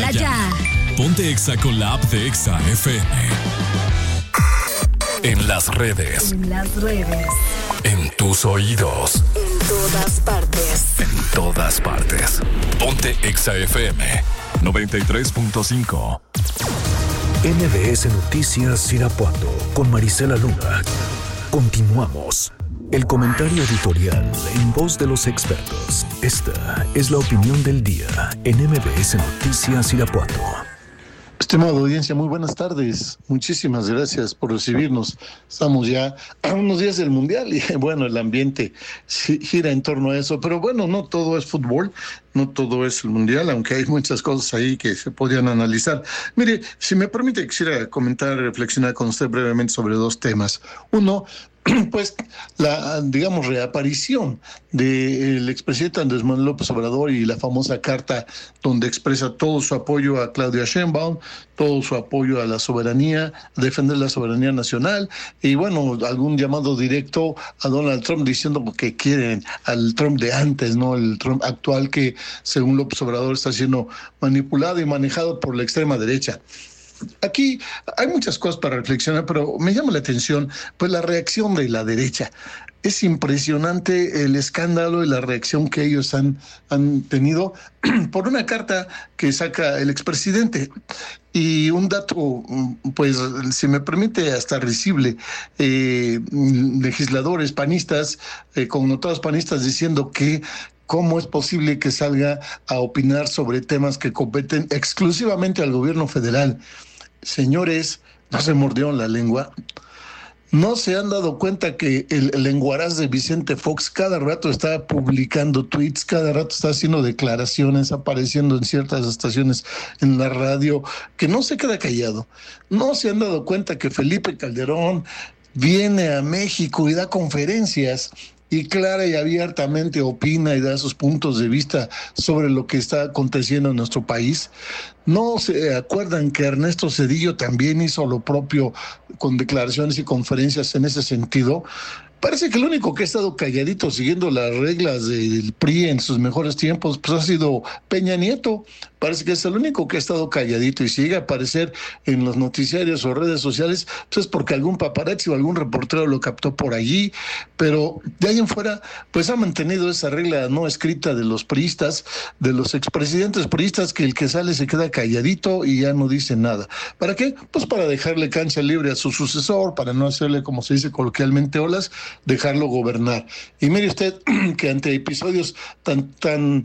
Rola ya. Ponte Exa con la app de Exa FM. En las redes. En tus oídos. En todas partes. En todas partes. Ponte Exa FM 93.5. MBS Noticias Irapuato con Marisela Luna. Continuamos. El comentario editorial en voz de los expertos. Esta es la opinión del día en MBS Noticias Irapuato. Estimada audiencia, muy buenas tardes. Muchísimas gracias por recibirnos. Estamos ya a unos días del Mundial y bueno, el ambiente gira en torno a eso. Pero bueno, no todo es fútbol, no todo es el Mundial, aunque hay muchas cosas ahí que se podrían analizar. Mire, si me permite, quisiera comentar, reflexionar con usted brevemente sobre dos temas. Uno, pues la, digamos, reaparición del expresidente Andrés Manuel López Obrador y la famosa carta donde expresa todo su apoyo a Claudia Sheinbaum, todo su apoyo a la soberanía, defender la soberanía nacional y bueno, algún llamado directo a Donald Trump diciendo que quieren al Trump de antes, no el Trump actual que según López Obrador está siendo manipulado y manejado por la extrema derecha. Aquí hay muchas cosas para reflexionar, pero me llama la atención pues la reacción de la derecha. Es impresionante el escándalo y la reacción que ellos han tenido por una carta que saca el expresidente. Y un dato, pues, si me permite, hasta risible, legisladores panistas, connotados panistas, diciendo que ¿cómo es posible que salga a opinar sobre temas que competen exclusivamente al gobierno federal? Señores, ¿no se mordieron la lengua? ¿No se han dado cuenta que el lenguaraz de Vicente Fox cada rato está publicando tweets, cada rato está haciendo declaraciones, apareciendo en ciertas estaciones en la radio, que no se queda callado? ¿No se han dado cuenta que Felipe Calderón viene a México y da conferencias y clara y abiertamente opina y da sus puntos de vista sobre lo que está aconteciendo en nuestro país? ¿No se acuerdan que Ernesto Zedillo también hizo lo propio con declaraciones y conferencias en ese sentido? Parece que el único que ha estado calladito siguiendo las reglas del PRI en sus mejores tiempos pues ha sido Peña Nieto. Parece que es el único que ha estado calladito y si llega a aparecer en los noticiarios o redes sociales, pues es porque algún paparazzi o algún reportero lo captó por allí, pero de ahí en fuera, pues ha mantenido esa regla no escrita de los priistas, de los expresidentes priistas, que el que sale se queda calladito y ya no dice nada. ¿Para qué? Pues para dejarle cancha libre a su sucesor, para no hacerle, como se dice coloquialmente, olas, dejarlo gobernar. Y mire usted que ante episodios tan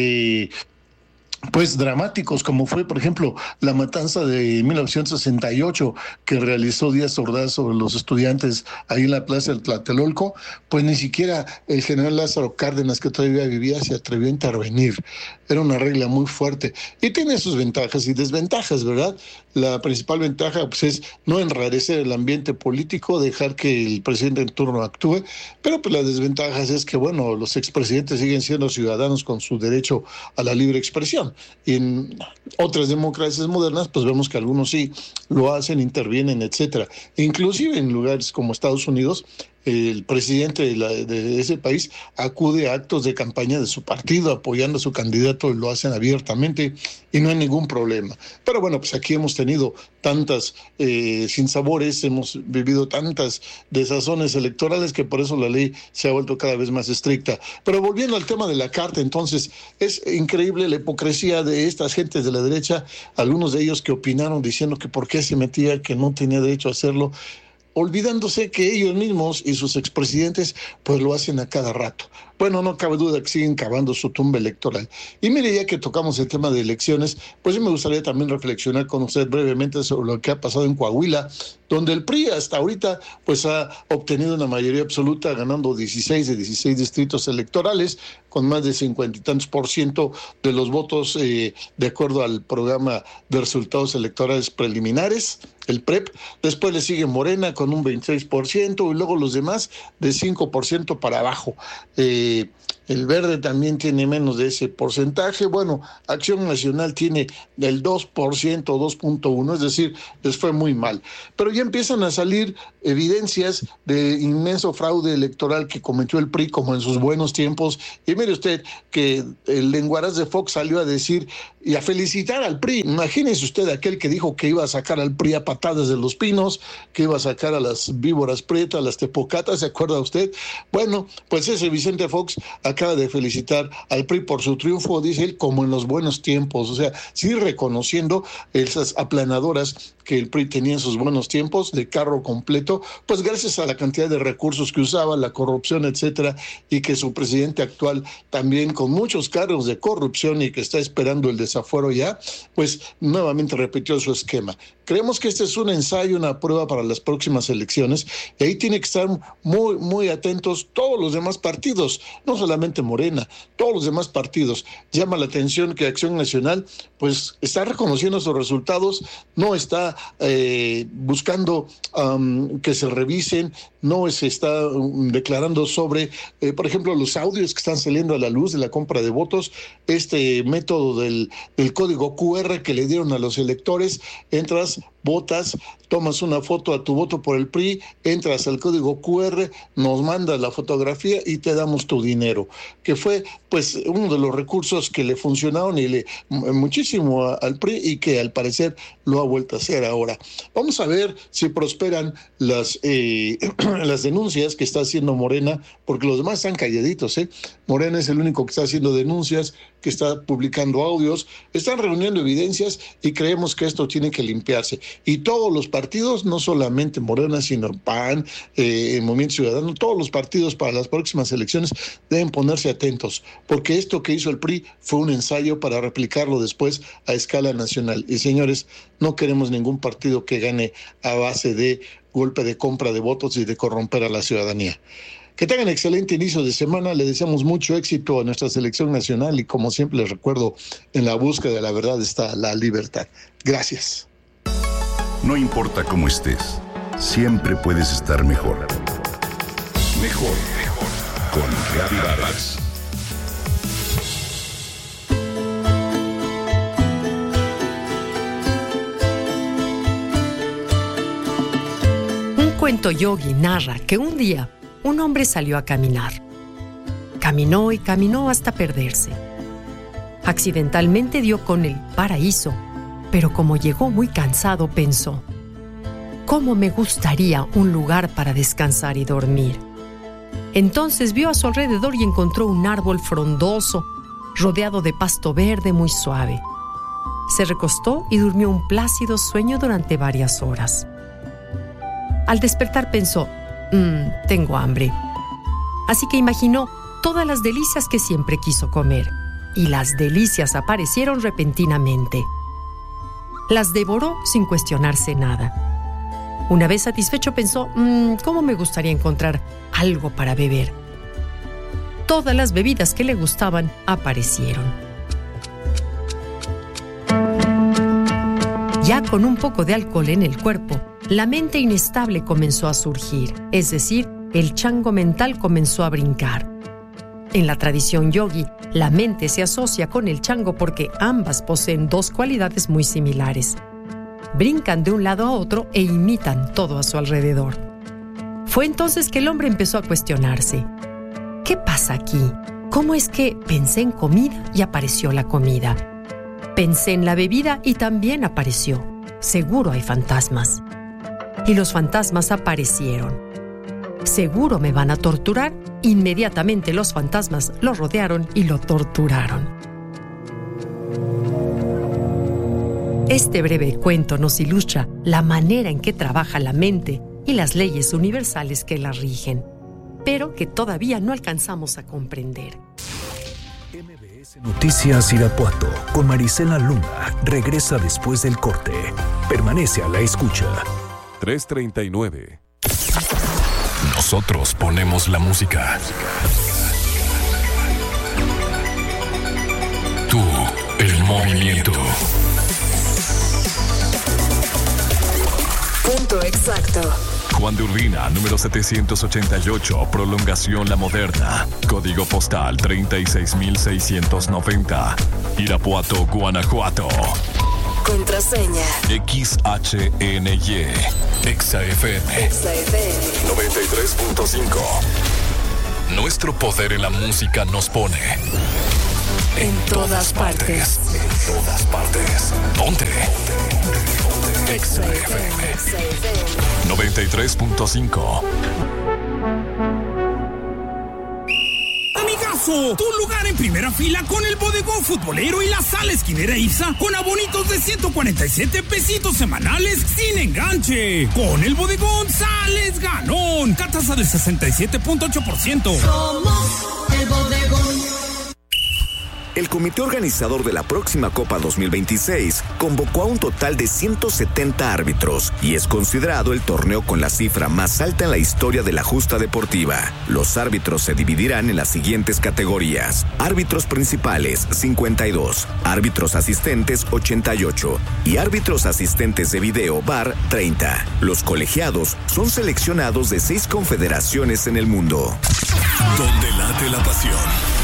pues dramáticos como fue, por ejemplo, la matanza de 1968 que realizó Díaz Ordaz sobre los estudiantes ahí en la plaza del Tlatelolco, pues ni siquiera el general Lázaro Cárdenas, que todavía vivía, se atrevió a intervenir. Era una regla muy fuerte y tiene sus ventajas y desventajas, ¿verdad? La principal ventaja pues es no enrarecer el ambiente político, dejar que el presidente en turno actúe, pero pues la desventaja es que, bueno, los expresidentes siguen siendo ciudadanos con su derecho a la libre expresión. Y en otras democracias modernas, pues vemos que algunos sí lo hacen, intervienen, etcétera. Inclusive en lugares como Estados Unidos, el presidente de ese país acude a actos de campaña de su partido apoyando a su candidato y lo hacen abiertamente y no hay ningún problema. Pero bueno, pues aquí hemos tenido tantas sinsabores, hemos vivido tantas desazones electorales que por eso la ley se ha vuelto cada vez más estricta. Pero volviendo al tema de la carta, entonces, es increíble la hipocresía de estas gentes de la derecha, algunos de ellos que opinaron diciendo que por qué se metía, que no tenía derecho a hacerlo, olvidándose que ellos mismos y sus expresidentes pues lo hacen a cada rato. Bueno, no cabe duda que siguen cavando su tumba electoral. Y mire, ya que tocamos el tema de elecciones, pues sí me gustaría también reflexionar con usted brevemente sobre lo que ha pasado en Coahuila, donde el PRI hasta ahorita pues ha obtenido una mayoría absoluta, ganando 16 de 16 distritos electorales, con más de 50 y tantos % de los votos de acuerdo al programa de resultados electorales preliminares, el PREP. Después le sigue Morena con un 26% y luego los demás de 5% para abajo. el Verde también tiene menos de ese porcentaje. Bueno, Acción Nacional tiene del 2%, 2.1%, es decir, les fue muy mal. Pero ya empiezan a salir evidencias de inmenso fraude electoral que cometió el PRI como en sus buenos tiempos. Y mire usted que el lenguaraz de Fox salió a decir y a felicitar al PRI. Imagínese usted aquel que dijo que iba a sacar al PRI a patadas de los pinos, que iba a sacar a las víboras prietas, las tepocatas, ¿se acuerda usted? Bueno, pues ese Vicente Fox acaba de felicitar al PRI por su triunfo, dice él, como en los buenos tiempos. O sea, sí reconociendo esas aplanadoras que el PRI tenía en sus buenos tiempos, de carro completo, pues gracias a la cantidad de recursos que usaba, la corrupción, etcétera, y que su presidente actual también con muchos cargos de corrupción y que está esperando el desafuero ya, pues nuevamente repitió su esquema. Creemos que este es un ensayo, una prueba para las próximas elecciones, y ahí tiene que estar muy, muy atentos todos los demás partidos, no solamente Morena, todos los demás partidos. Llama la atención que Acción Nacional, pues, está reconociendo sus resultados, no está buscando que se revisen, no se está declarando sobre, por ejemplo, los audios que están saliendo a la luz de la compra de votos, este método del código QR que le dieron a los electores. Entras, votas, tomas una foto a tu voto por el PRI, entras al código QR, nos mandas la fotografía y te damos tu dinero, que fue pues uno de los recursos que le funcionaron y muchísimo al PRI y que al parecer lo ha vuelto a hacer ahora. Vamos a ver si prosperan las denuncias que está haciendo Morena, porque los demás están calladitos, ¿eh? Morena es el único que está haciendo denuncias, que está publicando audios, están reuniendo evidencias y creemos que esto tiene que limpiarse. Y todos los partidos, no solamente Morena, sino PAN, Movimiento Ciudadano, todos los partidos para las próximas elecciones deben ponerse atentos, porque esto que hizo el PRI fue un ensayo para replicarlo después a escala nacional. Y señores, no queremos ningún partido que gane a base de golpe de compra de votos y de corromper a la ciudadanía. Que tengan excelente inicio de semana, le deseamos mucho éxito a nuestra selección nacional y como siempre les recuerdo, en la búsqueda de la verdad está la libertad. Gracias. No importa cómo estés, siempre puedes estar mejor. Mejor, mejor. Con Reavivadas. Un cuento yogi narra que un día un hombre salió a caminar. Caminó y caminó hasta perderse. Accidentalmente dio con el paraíso, pero como llegó muy cansado, pensó: ¿cómo me gustaría un lugar para descansar y dormir? Entonces vio a su alrededor y encontró un árbol frondoso, rodeado de pasto verde muy suave. Se recostó y durmió un plácido sueño durante varias horas. Al despertar pensó: tengo hambre. Así que imaginó todas las delicias que siempre quiso comer, y las delicias aparecieron repentinamente. Las devoró sin cuestionarse nada. Una vez satisfecho pensó: ¿cómo me gustaría encontrar algo para beber? Todas las bebidas que le gustaban aparecieron. Ya con un poco de alcohol en el cuerpo, la mente inestable comenzó a surgir, es decir, el chango mental comenzó a brincar. En la tradición yogi, la mente se asocia con el chango porque ambas poseen dos cualidades muy similares. Brincan de un lado a otro e imitan todo a su alrededor. Fue entonces que el hombre empezó a cuestionarse: ¿qué pasa aquí? ¿Cómo es que pensé en comida y apareció la comida? Pensé en la bebida y también apareció. Seguro hay fantasmas. Y los fantasmas aparecieron. Seguro me van a torturar. Inmediatamente los fantasmas lo rodearon y lo torturaron. Este breve cuento nos ilustra la manera en que trabaja la mente y las leyes universales que la rigen, pero que todavía no alcanzamos a comprender. MBS Noticias Irapuato con Marisela Luna regresa después del corte. Permanece a la escucha. 3:39. Nosotros ponemos la música. Tú, el movimiento. Punto exacto. Juan de Urbina, número 788, prolongación La Moderna, código postal 36690, Irapuato, Guanajuato. Contraseña XHNY, XFM 93.5. Nuestro poder en la música nos pone en todas partes. En todas partes. Ponte. XFM 93.5. Amigazo, tu lugar en primera fila con el bodegón futbolero y la sala esquinera IPSA con abonitos de 147 pesitos semanales sin enganche. Con el bodegón sales ganón. Tasa del 67.8%. Somos el bodegón. El comité organizador de la próxima Copa 2026 convocó a un total de 170 árbitros y es considerado el torneo con la cifra más alta en la historia de la justa deportiva. Los árbitros se dividirán en las siguientes categorías: árbitros principales 52, árbitros asistentes 88 y árbitros asistentes de video VAR 30. Los colegiados son seleccionados de 6 confederaciones en el mundo. Donde late la pasión.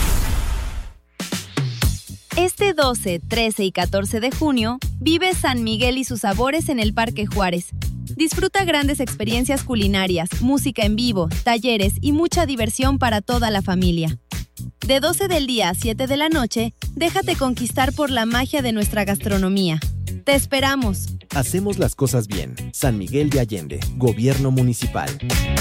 Este 12, 13 y 14 de junio, vive San Miguel y sus sabores en el Parque Juárez. Disfruta grandes experiencias culinarias, música en vivo, talleres y mucha diversión para toda la familia. De 12 del día a 7 de la noche, déjate conquistar por la magia de nuestra gastronomía. ¡Te esperamos! Hacemos las cosas bien. San Miguel de Allende, Gobierno Municipal.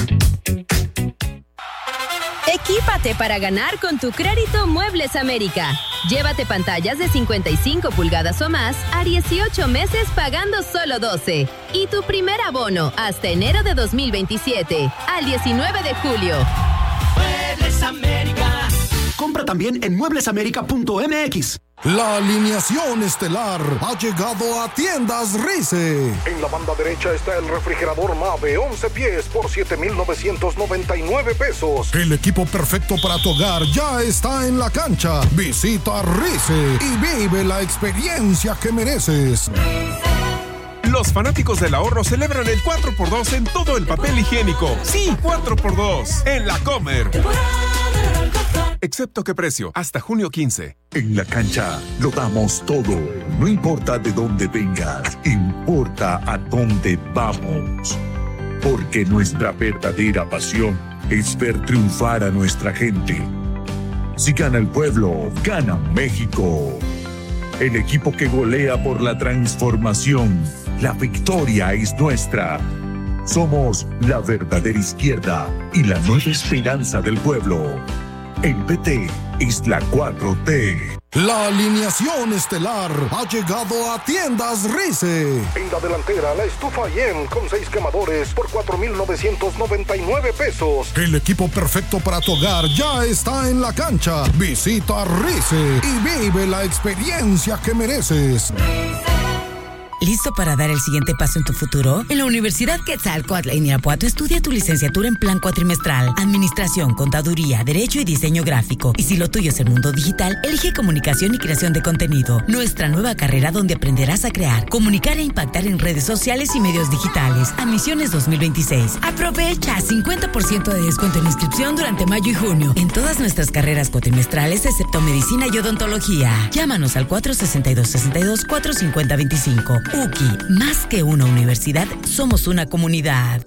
Equípate para ganar con tu crédito Muebles América. Llévate pantallas de 55 pulgadas o más a 18 meses pagando solo 12. Y tu primer abono hasta enero de 2027, al 19 de julio. Muebles América. Compra también en mueblesamerica.mx. La alineación estelar ha llegado a Tiendas Rice. En la banda derecha está el refrigerador Mave 11 pies por 7,999 pesos. El equipo perfecto para tu hogar ya está en la cancha. Visita Rice y vive la experiencia que mereces. Los fanáticos del ahorro celebran el 4x2 en todo el papel higiénico. Sí, 4x2 en La Comer. Excepto qué precio, hasta junio 15. En la cancha lo damos todo. No importa de dónde vengas, importa a dónde vamos. Porque nuestra verdadera pasión es ver triunfar a nuestra gente. Si gana el pueblo, gana México. El equipo que golea por la transformación. La victoria es nuestra. Somos la verdadera izquierda y la nueva esperanza del pueblo. El PT es la 4T. La alineación estelar ha llegado a Tiendas Rice. En la delantera, la estufa IEM con 6 quemadores por 4,999 pesos. El equipo perfecto para tu hogar ya está en la cancha. Visita Rice y vive la experiencia que mereces. ¿Listo para dar el siguiente paso en tu futuro? En la Universidad Quetzalcóatl en Irapuato estudia tu licenciatura en plan cuatrimestral, Administración, Contaduría, Derecho y Diseño Gráfico. Y si lo tuyo es el mundo digital, elige Comunicación y Creación de Contenido, nuestra nueva carrera donde aprenderás a crear, comunicar e impactar en redes sociales y medios digitales. Admisiones 2026. Aprovecha 50% de descuento en inscripción durante mayo y junio en todas nuestras carreras cuatrimestrales excepto Medicina y Odontología. Llámanos al 462-62-450-25. UKI, más que una universidad, somos una comunidad.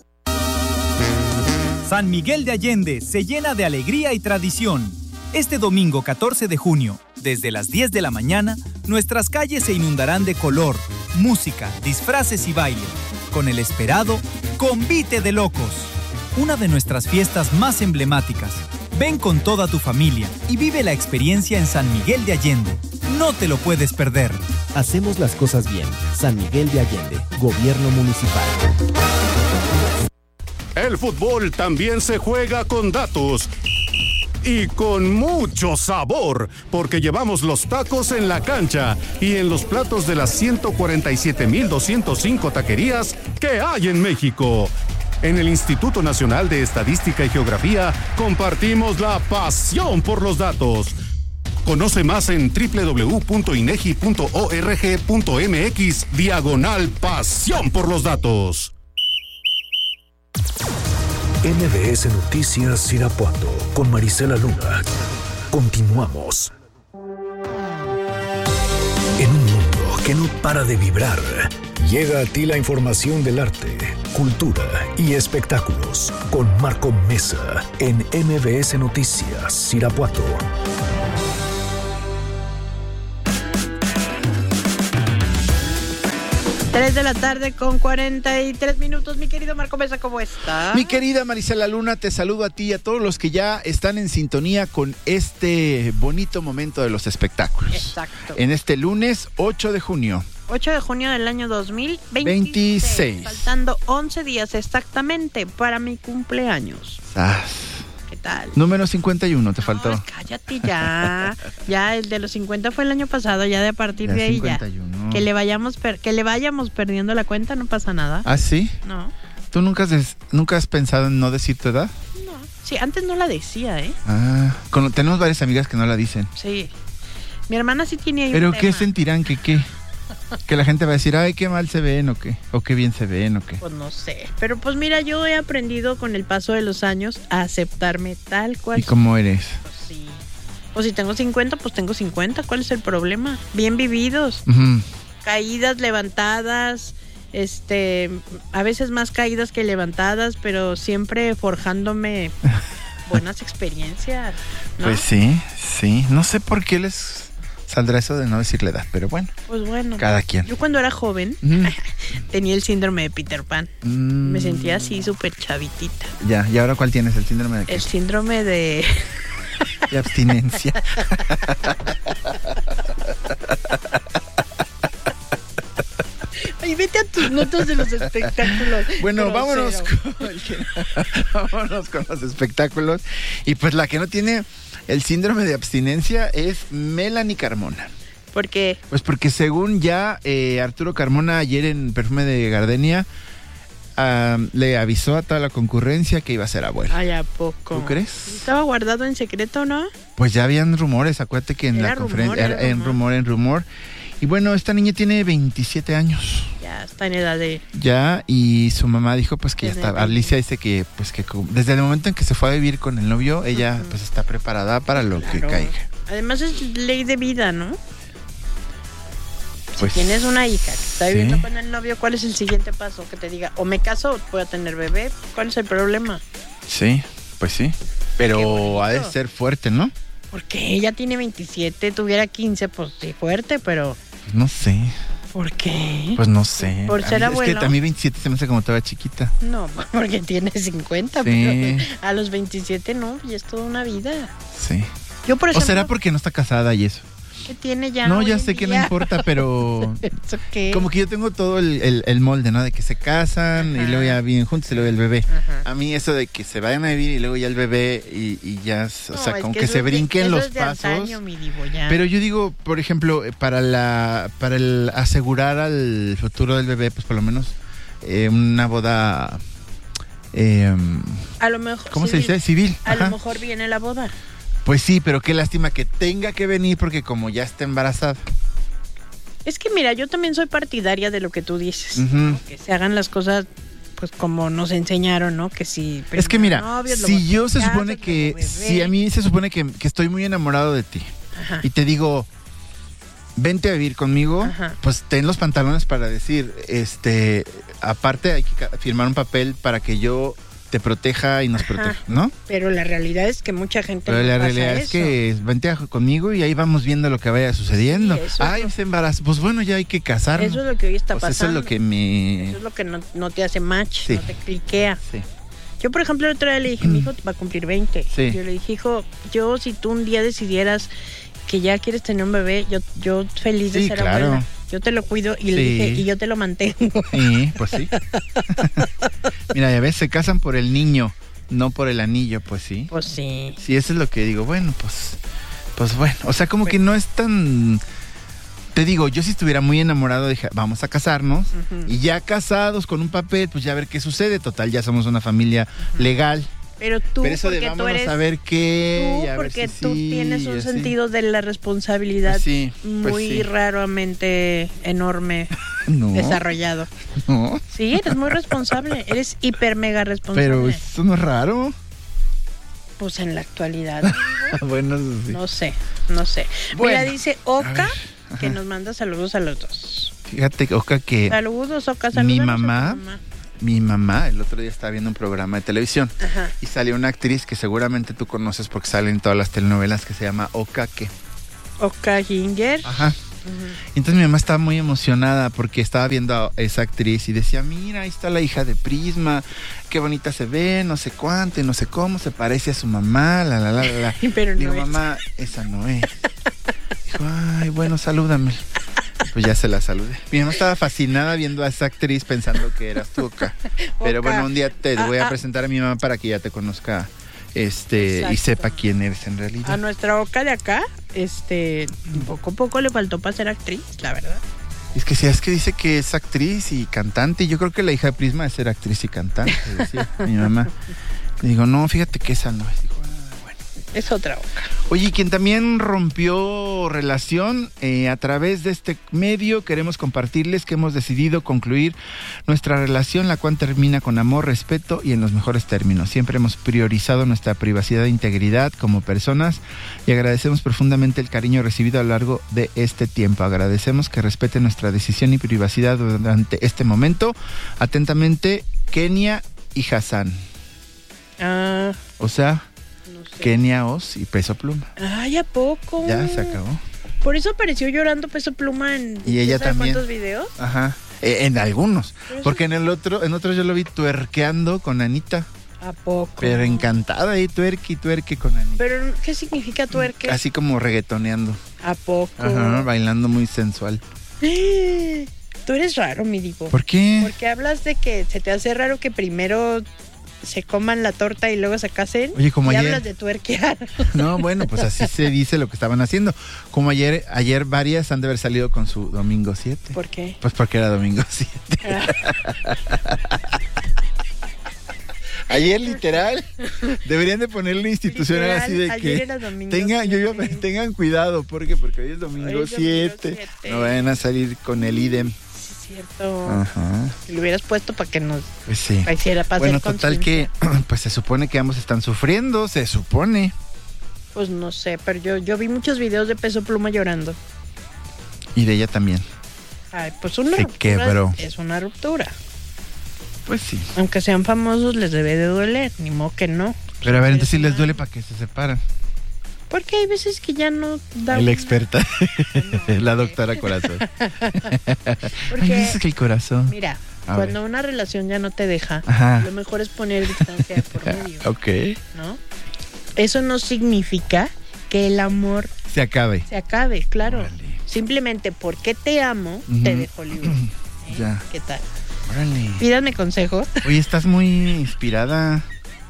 San Miguel de Allende se llena de alegría y tradición. Este domingo 14 de junio, desde las 10 de la mañana, nuestras calles se inundarán de color, música, disfraces y baile, con el esperado Convite de Locos, una de nuestras fiestas más emblemáticas. Ven con toda tu familia y vive la experiencia en San Miguel de Allende. No te lo puedes perder. Hacemos las cosas bien. San Miguel de Allende, Gobierno Municipal. El fútbol también se juega con datos. Y con mucho sabor, porque llevamos los tacos en la cancha y en los platos de las 147,205 taquerías que hay en México. En el Instituto Nacional de Estadística y Geografía compartimos la pasión por los datos. Conoce más en www.inegi.org.mx/pasión por los datos. MBS Noticias Irapuato con Marisela Luna. Continuamos. En un mundo que no para de vibrar, llega a ti la información del arte, cultura y espectáculos con Marco Mesa en MBS Noticias Irapuato. 3 de la tarde con 43 minutos. Mi querido Marco Mesa, ¿cómo está? Mi querida Marisela Luna, te saludo a ti y a todos los que ya están en sintonía con este bonito momento de los espectáculos. Exacto. En este lunes 8 de junio. 8 de junio del año 2026. Faltando 11 días exactamente para mi cumpleaños. ¿Qué tal? Número 51 te faltó. Cállate ya. Ya el de los 50 fue el año pasado, ya de a partir ya de ahí 51. Ya. Que le vayamos perdiendo la cuenta, no pasa nada. ¿Ah, sí? No. ¿Tú nunca has pensado en no decir tu edad? No. Sí, antes no la decía, ¿eh? Tenemos varias amigas que no la dicen. Sí. Mi hermana sí tiene ahí ¿Pero un qué tema. sentirán? ¿Qué? Que la gente va a decir, ay, qué mal se ven o qué, o qué bien se ven o qué. Pues no sé, pero pues mira, yo he aprendido con el paso de los años a aceptarme tal cual. ¿Y cómo eres? Pues sí. O si tengo 50, pues tengo 50, ¿cuál es el problema? Bien vividos. Uh-huh. Caídas, levantadas, a veces más caídas que levantadas, pero siempre forjándome buenas experiencias, ¿no? Pues sí, no sé por qué les saldrá eso de no decir la edad, pero bueno. Pues bueno. Cada quien. Yo cuando era joven tenía el síndrome de Peter Pan. Me sentía así súper chavitita. Ya, ¿y ahora cuál tienes? ¿El síndrome de qué? El síndrome de abstinencia. Ay, vete a tus notas de los espectáculos. Bueno, vámonos con los espectáculos. Y pues la que no tiene el síndrome de abstinencia es Melanie Carmona. ¿Por qué? Pues porque según ya Arturo Carmona ayer en Perfume de Gardenia le avisó a toda la concurrencia que iba a ser abuelo. Ay, ¿a poco? ¿Tú crees? ¿Estaba guardado en secreto, no? Pues ya habían rumores, acuérdate que en la conferencia era en rumor. Y bueno, esta niña tiene 27 años. Ya está en edad de... Ya, y su mamá dijo pues que ya está. Alicia dice que pues que desde el momento en que se fue a vivir con el novio, ella pues está preparada para lo que caiga. Además es ley de vida, ¿no? Pues, si tienes una hija que está viviendo con el novio, ¿cuál es el siguiente paso? Que te diga, o me caso o voy a tener bebé. ¿Cuál es el problema? Sí, pues sí. Pero ha de ser fuerte, ¿no? Porque ella tiene 27, tuviera 15, pues sí, fuerte, pero... No sé. ¿Por qué? Pues no sé. ¿Por ser abuelo? Es que a mí 27 se me hace como toda chiquita. No, porque tiene 50, pero a los 27 no, y es toda una vida. Sí. Yo por ejemplo, ¿O será porque no está casada y eso? ¿Qué tiene ya? No, ya sé que no importa, pero ¿Eso qué? Como que yo tengo todo el molde, ¿no? De que se casan y luego ya viven juntos y luego el bebé. Ajá. A mí eso de que se vayan a vivir y luego ya el bebé y ya, o sea, como que se brinquen los pasos. Antaño, mi divo, ya. Pero yo digo, por ejemplo, para el asegurar al futuro del bebé, pues por lo menos una boda a lo mejor ¿cómo se dice? Civil. A lo mejor viene la boda. Pues sí, pero qué lástima que tenga que venir porque como ya está embarazada. Es que mira, yo también soy partidaria de lo que tú dices, ¿no? Que se hagan las cosas pues como nos enseñaron, ¿no? Que si es que mira, si yo se supone que si a mí se supone que estoy muy enamorado de ti. Ajá. Y te digo, vente a vivir conmigo, ajá, pues ten los pantalones para decir, aparte hay que firmar un papel para que yo te proteja y nos proteja, ¿no? Pero la realidad es que mucha gente Pero la realidad es que vente conmigo y ahí vamos viendo lo que vaya sucediendo. Sí, ay, se embaraza. Pues bueno, ya hay que casarnos. Eso es lo que hoy está pasando. Eso es lo que Eso es lo que no te hace match, no te cliquea. Sí. Yo, por ejemplo, el otro día le dije, mi hijo va a cumplir 20. Sí. Yo le dije, hijo, si tú un día decidieras que ya quieres tener un bebé, yo feliz de ser abuela. Yo te lo cuido y le dije, y yo te lo mantengo. Sí, pues sí. Mira, ya ves, se casan por el niño, no por el anillo, pues sí. Pues sí. Sí, eso es lo que digo, bueno, pues bueno. O sea, como que no es tan... Te digo, yo si estuviera muy enamorado, dije, vamos a casarnos. Uh-huh. Y ya casados con un papel, pues ya ver qué sucede. Total, ya somos una familia legal. Pero tú, eso porque de tú eres... a ver qué... Tú, porque tú tienes un sentido de la responsabilidad muy raramente enorme. No. Desarrollado. No. Sí, eres muy responsable. Eres hiper mega responsable. Pero eso no es raro. Pues en la actualidad. Bueno, eso sí. No sé. Bueno, mira, dice Oka que nos manda saludos a los dos. Fíjate, Oka, que Saludos, Oka, saludos. Mi mamá el otro día estaba viendo un programa de televisión. Ajá. Y salió una actriz que seguramente tú conoces porque sale en todas las telenovelas, que se llama Oka Ginger. Ajá. Y entonces mi mamá estaba muy emocionada porque estaba viendo a esa actriz y decía, mira, ahí está la hija de Prisma, qué bonita se ve, no sé cuánto y no sé cómo, se parece a su mamá, la. Pero digo, no es. mamá, esa no es. Dijo, ay, bueno, salúdame. Pues ya se la saludé. Mi mamá estaba fascinada viendo a esa actriz pensando que eras tú, Oka. Pero bueno, un día te voy a presentar a mi mamá para que ya te conozca y sepa quién eres en realidad. A nuestra Oka de acá, poco le faltó para ser actriz, la verdad. Es que es que dice que es actriz y cantante, y yo creo que la hija de Prisma es ser actriz y cantante, decía mi mamá. Le digo, no, fíjate que esa no es. Dijo, bueno. Es otra Oka. Oye, quien también rompió relación a través de este medio, queremos compartirles que hemos decidido concluir nuestra relación, la cual termina con amor, respeto y en los mejores términos. Siempre hemos priorizado nuestra privacidad e integridad como personas y agradecemos profundamente el cariño recibido a lo largo de este tiempo. Agradecemos que respeten nuestra decisión y privacidad durante este momento. Atentamente, Kenia y Hassan. O sea, Kenia Oz y Peso Pluma. Ay, ¿a poco? Ya se acabó. Por eso apareció llorando Peso Pluma en y ella también. ¿Cuántos videos? Ajá. En algunos. Porque en otro yo lo vi tuerqueando con Anita. ¿A poco? Pero encantada ahí, tuerque con Anita. ¿Pero qué significa tuerque? Así como reggaetoneando. ¿A poco? Ajá, bailando muy sensual. Tú eres raro, mi divo. ¿Por qué? Porque hablas de que se te hace raro que primero se coman la torta y luego se casen. Oye, como y ayer hablas de tuerquear. No, bueno, pues así se dice lo que estaban haciendo. Como ayer varias han de haber salido con su domingo 7. ¿Por qué? Pues porque era domingo 7. Ayer literal deberían de ponerle institucional así de que tengan cuidado porque hoy es domingo 7. No vayan a salir con el idem. Cierto. Ajá. Si lo hubieras puesto para que nos hiciera pasar. Bueno, total que pues se supone que ambos están sufriendo, se supone. Pues no sé, pero yo vi muchos videos de Peso Pluma llorando. Y de ella también. Ay, pues una se ruptura quebró. Es una ruptura. Pues sí. Aunque sean famosos les debe de doler, ni modo que no. Pero a ver, entonces sí les duele para que se separan. Porque hay veces que ya no da. La experta, la doctora corazón. Porque, hay veces que el corazón. Mira, cuando una relación ya no te deja, lo mejor es poner distancia por medio. Ok. ¿No? Eso no significa que el amor se acabe. Se acabe, claro. Órale. Simplemente porque te amo, te dejo libre. Ya. ¿Qué tal? Órale. Pídanme consejo. Oye, estás muy inspirada.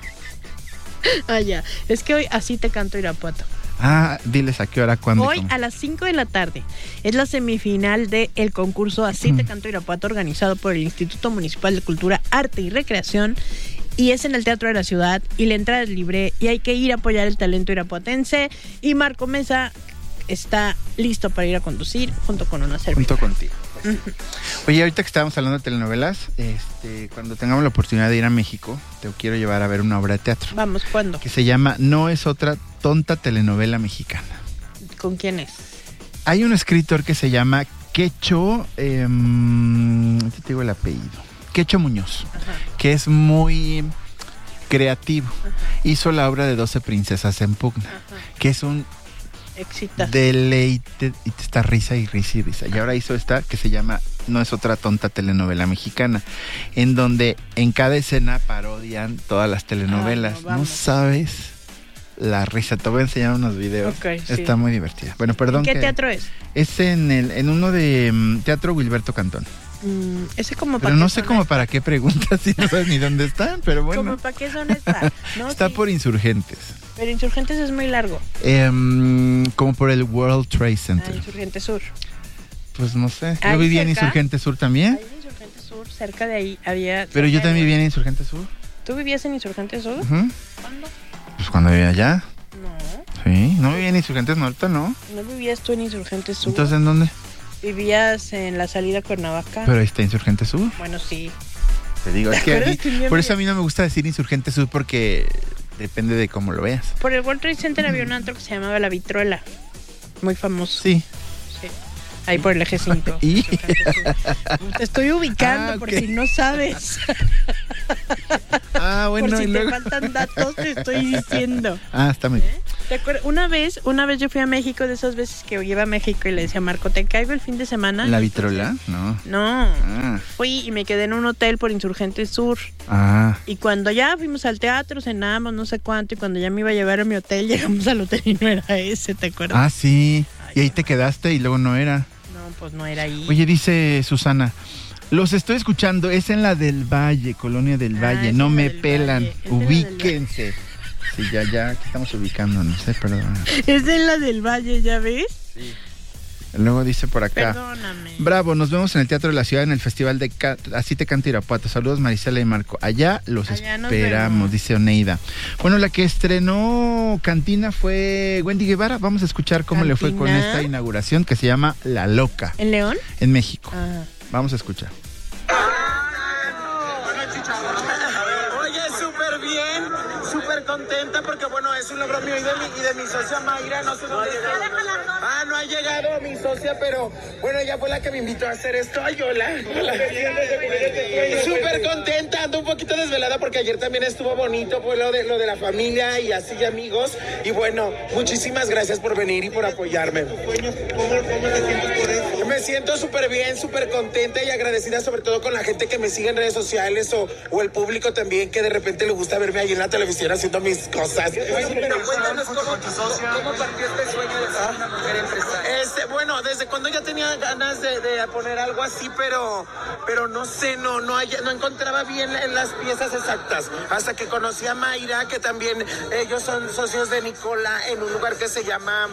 Ya. Es que hoy así te canto Irapuato. Diles a qué hora, cuándo. Hoy a las 5 de la tarde es la semifinal del concurso Así te canto Irapuato, organizado por el Instituto Municipal de Cultura, Arte y Recreación, y es en el Teatro de la Ciudad y la entrada es libre y hay que ir a apoyar el talento irapuatense, y Marco Mesa está listo para ir a conducir junto con una servidora. Junto contigo. Oye, ahorita que estábamos hablando de telenovelas, cuando tengamos la oportunidad de ir a México, te quiero llevar a ver una obra de teatro. Vamos, ¿cuándo? Que se llama No es otra tonta telenovela mexicana. ¿Con quién es? Hay un escritor que se llama Quecho, te digo el apellido, Quecho Muñoz, que es muy creativo. Hizo la obra de 12 princesas en pugna, que es un deleite, y te está risa y risa y risa. Y ahora hizo esta que se llama No es otra tonta telenovela mexicana, en donde en cada escena parodian todas las telenovelas. No sabes la risa. Te voy a enseñar unos videos. Está muy divertida. Bueno, perdón. ¿En qué teatro es? Es en uno de Teatro Wilberto Cantón. Ese como pero no sé como para qué preguntas si no sabes ni dónde están, pero bueno. ¿Cómo para qué zona está? No, está por Insurgentes. Pero Insurgentes es muy largo. Como por el World Trade Center. Insurgentes Sur. Pues no sé. Yo vivía en Insurgentes Sur también. Ahí en Insurgentes Sur, cerca de ahí había. Pero yo también vivía en Insurgentes Sur. ¿Tú vivías en Insurgentes Sur? ¿Cuándo? Pues cuando vivía allá. No. Sí, no vivía en Insurgentes Norte, ¿no? ¿No vivías tú en Insurgentes Sur? ¿Entonces en dónde? Vivías en la salida a Cuernavaca. Pero ahí está Insurgente Sur. Bueno, sí. Te digo, es que por eso a mí no me gusta decir Insurgente Sur porque depende de cómo lo veas. Por el World Trade Center había un antro que se llamaba La Vitrola. Muy famoso. Sí. Ahí por el eje 5. ¿Y? Te estoy ubicando por si no sabes. Bueno. Por si te faltan datos, te estoy diciendo. Está muy bien. ¿Te acuerdas? Una vez yo fui a México, de esas veces que iba a México y le decía a Marco, ¿te caigo el fin de semana? ¿La Vitrola? No. Fui y me quedé en un hotel por Insurgente Sur. Y cuando ya fuimos al teatro, cenamos, no sé cuánto, y cuando ya me iba a llevar a mi hotel, llegamos al hotel y no era ese, ¿te acuerdas? Sí. Y ahí te quedaste y luego no era. No, pues no era ahí. Oye, dice Susana, los estoy escuchando, es en la del Valle, Colonia del Valle, no me pelan, ubíquense. Sí, ya, aquí estamos ubicándonos, perdón. Es en la del Valle, ¿ya ves? Sí. Luego dice por acá. Perdóname. Bravo, nos vemos en el Teatro de la Ciudad en el Festival de Así te canto Irapuato. Saludos Marisela y Marco. Allá los esperamos, dice Oneida. Bueno, la que estrenó Cantina fue Wendy Guevara. Vamos a escuchar cómo le fue con esta inauguración que se llama La Loca. ¿En León? En México. Vamos a escuchar. Oye, súper bien, súper contenta porque bueno, es un logro mío y de mi socia Mayra, no sé dónde está. No ha llegado mi socia, pero bueno, ella fue la que me invitó a hacer esto. Ay, hola. Súper contenta, ando un poquito desvelada porque ayer también estuvo bonito, pues lo de la familia y así amigos. Y bueno, muchísimas gracias por venir y por apoyarme. ¿Cómo te sientes por eso? Me siento súper bien, súper contenta y agradecida sobre todo con la gente que me sigue en redes sociales o el público también que de repente le gusta verme ahí en la televisión haciendo mis cosas. Cuéntanos cómo partió este sueño de ser una mujer empresaria. Bueno, desde cuando ya tenía ganas de poner algo así, pero no sé, no encontraba bien las piezas exactas. Hasta que conocí a Mayra, que también ellos son socios de Nicola en un lugar que se llama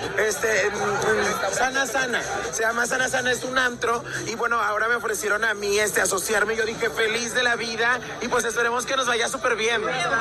Sana Sana. Se llama Sana Sana, es un antro. Y bueno, ahora me ofrecieron a mí asociarme. Yo dije feliz de la vida y pues esperemos que nos vaya súper bien.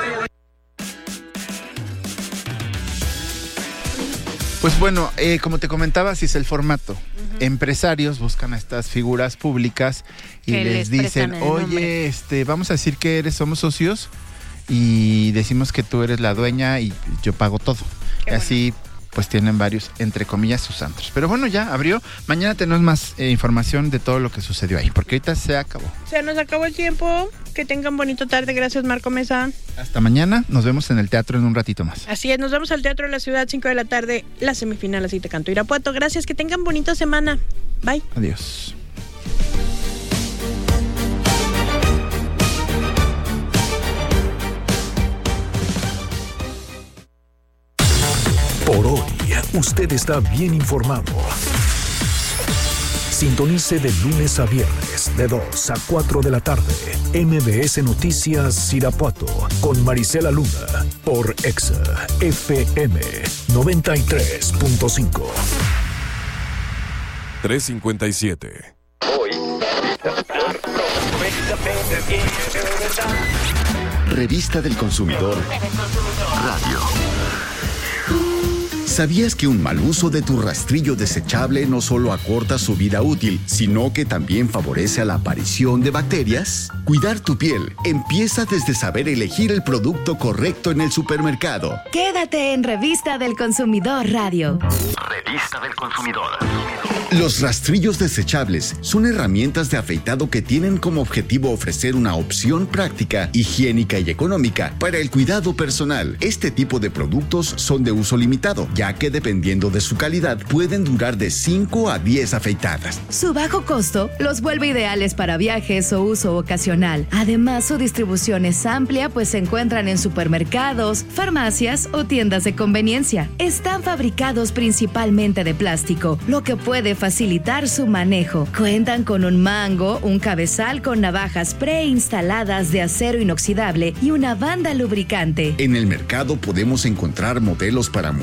Pues bueno, como te comentaba, así es el formato. Empresarios buscan a estas figuras públicas y les dicen, oye, vamos a decir que somos socios y decimos que tú eres la dueña y yo pago todo. Y así pues tienen varios, entre comillas, sus antros. Pero bueno, ya abrió. Mañana tenemos más información de todo lo que sucedió ahí, porque ahorita se acabó. Se nos acabó el tiempo. Que tengan bonito tarde. Gracias, Marco Mesa. Hasta mañana. Nos vemos en el teatro en un ratito más. Así es, nos vemos al Teatro de la Ciudad, 5 de la tarde, la semifinal Así te canto Irapuato. Gracias, que tengan bonita semana. Bye. Adiós. Por hoy, usted está bien informado. Sintonice de lunes a viernes, de 2 a 4 de la tarde, MBS Noticias Irapuato, con Marisela Luna, por Exa FM 93.5. 357. Revista del Consumidor Radio. ¿Sabías que un mal uso de tu rastrillo desechable no solo acorta su vida útil, sino que también favorece a la aparición de bacterias? Cuidar tu piel empieza desde saber elegir el producto correcto en el supermercado. Quédate en Revista del Consumidor Radio. Revista del Consumidor. Los rastrillos desechables son herramientas de afeitado que tienen como objetivo ofrecer una opción práctica, higiénica y económica para el cuidado personal. Este tipo de productos son de uso limitado, ya que dependiendo de su calidad pueden durar de 5 a 10 afeitadas. Su bajo costo los vuelve ideales para viajes o uso ocasional. Además, su distribución es amplia, pues se encuentran en supermercados, farmacias o tiendas de conveniencia. Están fabricados principalmente de plástico, lo que puede facilitar su manejo. Cuentan con un mango, un cabezal con navajas preinstaladas de acero inoxidable y una banda lubricante. En el mercado podemos encontrar modelos para mujer y para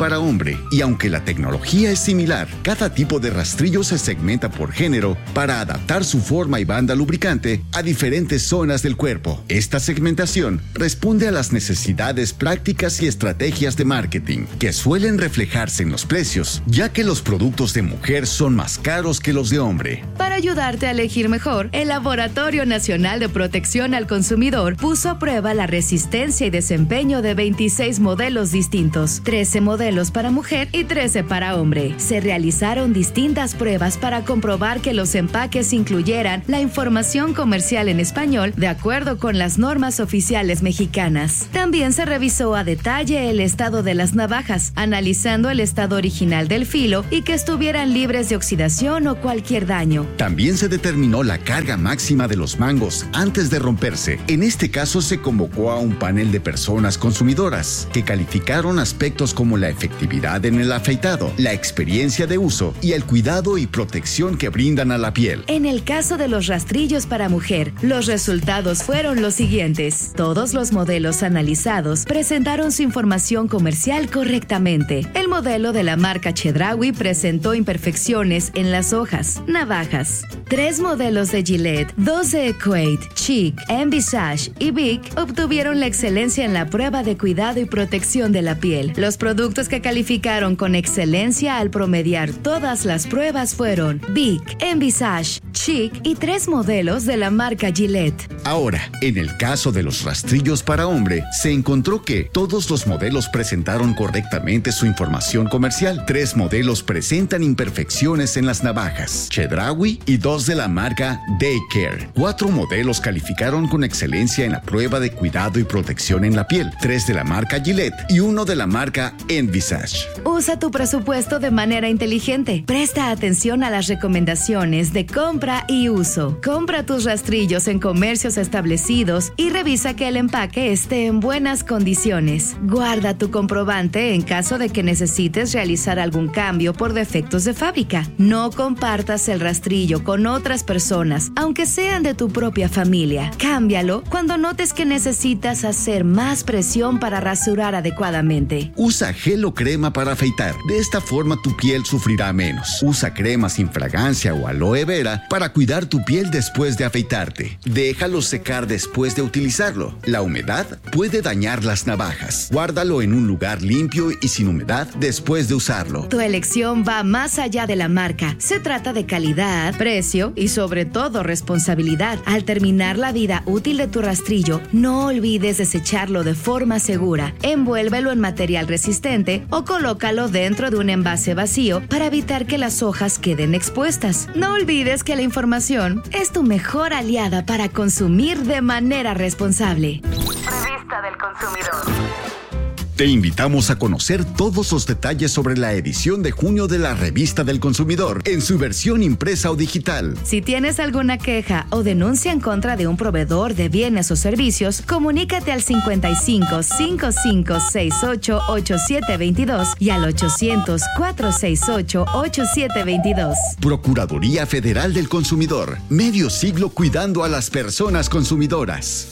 para hombre. Y aunque la tecnología es similar, cada tipo de rastrillo se segmenta por género para adaptar su forma y banda lubricante a diferentes zonas del cuerpo. Esta segmentación responde a las necesidades prácticas y estrategias de marketing, que suelen reflejarse en los precios, ya que los productos de mujer son más caros que los de hombre. Para ayudarte a elegir mejor, el Laboratorio Nacional de Protección al Consumidor puso a prueba la resistencia y desempeño de 26 modelos distintos, 13 modelos para mujer y 13 para hombre. Se realizaron distintas pruebas para comprobar que los empaques incluyeran la información comercial en español de acuerdo con las normas oficiales mexicanas. También se revisó a detalle el estado de las navajas, analizando el estado original del filo y que estuvieran libres de oxidación o cualquier daño. También se determinó la carga máxima de los mangos antes de romperse. En este caso se convocó a un panel de personas consumidoras que calificaron aspectos como la efectividad en el afeitado, la experiencia de uso y el cuidado y protección que brindan a la piel. En el caso de los rastrillos para mujer, los resultados fueron los siguientes. Todos los modelos analizados presentaron su información comercial correctamente. El modelo de la marca Chedraui presentó imperfecciones en las hojas, navajas. 3 modelos de Gillette, 2 de Equate, Chic, Envisage y Vic obtuvieron la excelencia en la prueba de cuidado y protección de la piel. Los productos que calificaron con excelencia al promediar todas las pruebas fueron Vic, Envisage, Chic y 3 modelos de la marca Gillette. Ahora, en el caso de los rastrillos para hombre, se encontró que todos los modelos presentaron correctamente su información comercial. 3 modelos presentan imperfecciones en las navajas, Chedraui y 2 de la marca Daycare. 4 modelos calificaron con excelencia en la prueba de cuidado y protección en la piel, 3 de la marca Gillette y 1 de la marca Envisage. Usa tu presupuesto de manera inteligente. Presta atención a las recomendaciones de compra y uso. Compra tus rastrillos en comercios establecidos y revisa que el empaque esté en buenas condiciones. Guarda tu comprobante en caso de que necesites realizar algún cambio por defectos de fábrica. No compartas el rastrillo con otras personas, aunque sean de tu propia familia. Cámbialo cuando notes que necesitas hacer más presión para rasurar adecuadamente. Usa gel o crema para afeitar. De esta forma tu piel sufrirá menos. Usa crema sin fragancia o aloe vera para cuidar tu piel después de afeitarte. Déjalo secar después de utilizarlo. La humedad puede dañar las navajas. Guárdalo en un lugar limpio y sin humedad después de usarlo. Tu elección va más allá de la marca. Se trata de calidad, precio y sobre todo responsabilidad. Al terminar la vida útil de tu rastrillo, no olvides desecharlo de forma segura. Envuélvelo en material resistente o colócalo dentro de un envase vacío para evitar que las hojas queden expuestas. No olvides que la información es tu mejor aliada para consumir de manera responsable. Revista del Consumidor. Te invitamos a conocer todos los detalles sobre la edición de junio de la Revista del Consumidor en su versión impresa o digital. Si tienes alguna queja o denuncia en contra de un proveedor de bienes o servicios, comunícate al 55 55 68 8722 y al 800 468 8722. Procuraduría Federal del Consumidor. Medio siglo cuidando a las personas consumidoras.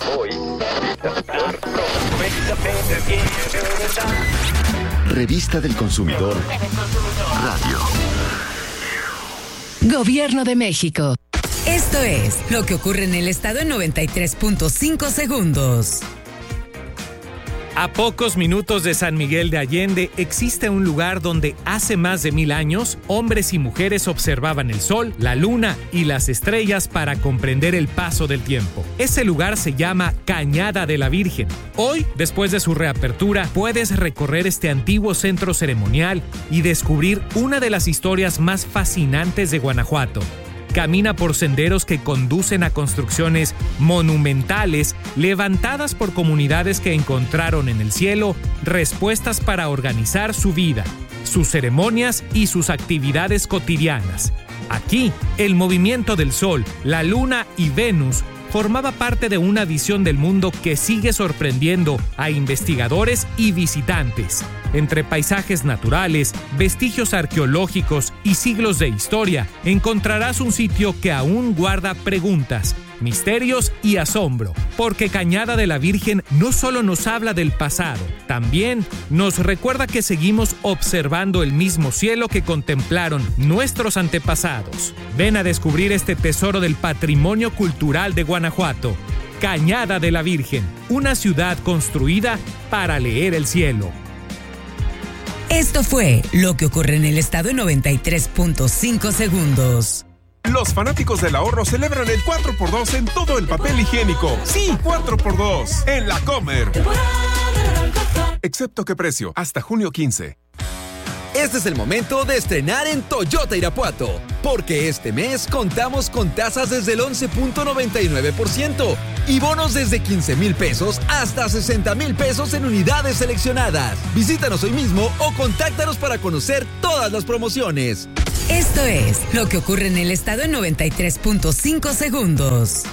Revista del Consumidor Radio. Gobierno de México. Esto es lo que ocurre en el estado en 93.5 segundos. A pocos minutos de San Miguel de Allende existe un lugar donde hace más de 1000 años hombres y mujeres observaban el sol, la luna y las estrellas para comprender el paso del tiempo. Ese lugar se llama Cañada de la Virgen. Hoy, después de su reapertura, puedes recorrer este antiguo centro ceremonial y descubrir una de las historias más fascinantes de Guanajuato. Camina por senderos que conducen a construcciones monumentales levantadas por comunidades que encontraron en el cielo respuestas para organizar su vida, sus ceremonias y sus actividades cotidianas. Aquí, el movimiento del Sol, la Luna y Venus formaba parte de una visión del mundo que sigue sorprendiendo a investigadores y visitantes. Entre paisajes naturales, vestigios arqueológicos y siglos de historia, encontrarás un sitio que aún guarda preguntas, misterios y asombro, porque Cañada de la Virgen no solo nos habla del pasado, también nos recuerda que seguimos observando el mismo cielo que contemplaron nuestros antepasados. Ven a descubrir este tesoro del patrimonio cultural de Guanajuato. Cañada de la Virgen, una ciudad construida para leer el cielo. Esto fue Lo que ocurre en el estado en 93.5 segundos. Los fanáticos del ahorro celebran el 4x2 en todo el papel higiénico. Sí, 4x2 en la Comer. Excepto que precio, hasta junio 15. Este es el momento de estrenar en Toyota Irapuato, porque este mes contamos con tasas desde el 11.99% y bonos desde 15,000 pesos hasta 60,000 pesos en unidades seleccionadas. Visítanos hoy mismo o contáctanos para conocer todas las promociones. Esto es Lo que ocurre en el estado en 93.5 segundos.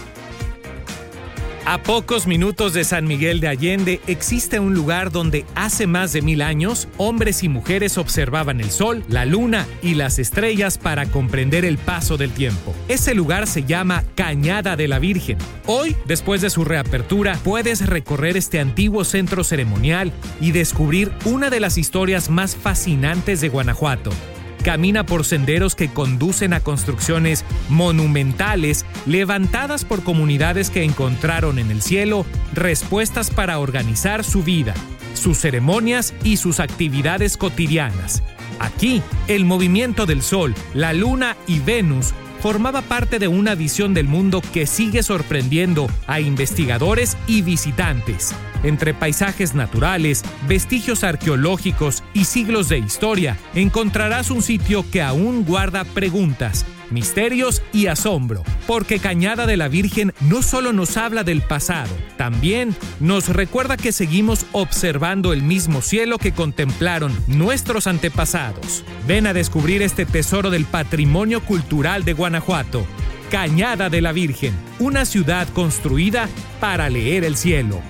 A pocos minutos de San Miguel de Allende existe un lugar donde hace más de 1000 años hombres y mujeres observaban el sol, la luna y las estrellas para comprender el paso del tiempo. Ese lugar se llama Cañada de la Virgen. Hoy, después de su reapertura, puedes recorrer este antiguo centro ceremonial y descubrir una de las historias más fascinantes de Guanajuato. Camina por senderos que conducen a construcciones monumentales levantadas por comunidades que encontraron en el cielo respuestas para organizar su vida, sus ceremonias y sus actividades cotidianas. Aquí, el movimiento del Sol, la Luna y Venus formaba parte de una visión del mundo que sigue sorprendiendo a investigadores y visitantes. Entre paisajes naturales, vestigios arqueológicos y siglos de historia, encontrarás un sitio que aún guarda preguntas, misterios y asombro, porque Cañada de la Virgen no solo nos habla del pasado, también nos recuerda que seguimos observando el mismo cielo que contemplaron nuestros antepasados. Ven a descubrir este tesoro del patrimonio cultural de Guanajuato. Cañada de la Virgen, una ciudad construida para leer el cielo.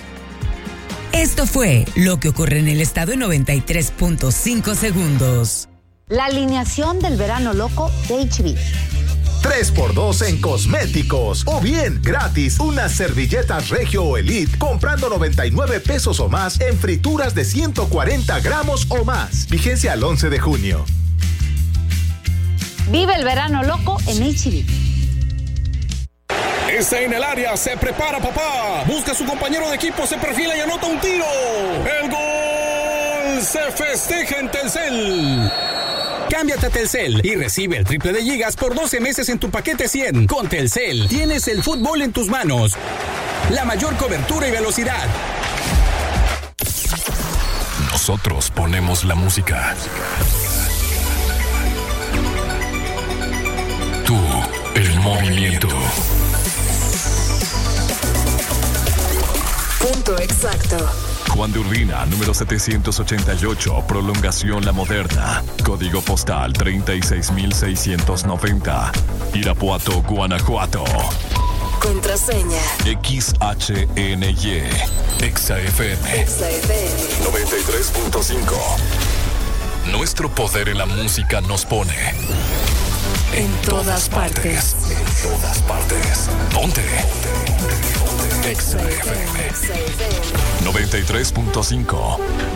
Esto fue Lo que ocurre en el estado en 93.5 segundos. La alineación del verano loco de HB. 3x2 en cosméticos o bien gratis unas servilletas Regio o Elite comprando 99 pesos o más en frituras de 140 gramos o más. Vigencia al 11 de junio. Vive el verano loco en HB. Está en el área, se prepara papá. Busca a su compañero de equipo, se perfila y anota un tiro. ¡El gol! Se festeja en Telcel. Cámbiate a Telcel y recibe el triple de gigas por 12 meses en tu paquete 100. Con Telcel tienes el fútbol en tus manos. La mayor cobertura y velocidad. Nosotros ponemos la música. Tú, el movimiento. Punto exacto. Juan de Urbina, número 788, prolongación La Moderna, código postal 36690, Irapuato, Guanajuato. Contraseña XHNY, XFM 93.5. Nuestro poder en la música nos pone en todas partes. En todas partes. Ponte. XFM 93.5.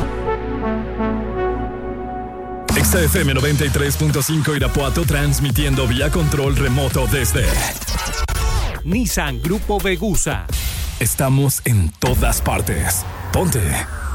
XFM 93.5 Irapuato, transmitiendo vía control remoto desde Nissan Grupo Vegusa. Estamos en todas partes. Ponte